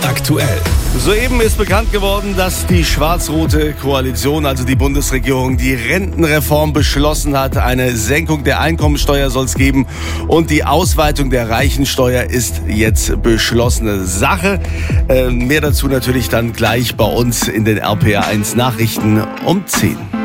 aktuell. Soeben ist bekannt geworden, dass die schwarz-rote Koalition, also die Bundesregierung, die Rentenreform beschlossen hat. Eine Senkung der Einkommensteuer soll es geben und die Ausweitung der Reichensteuer ist jetzt beschlossene Sache. Mehr dazu natürlich dann gleich bei uns in den RPR1 Nachrichten um 10.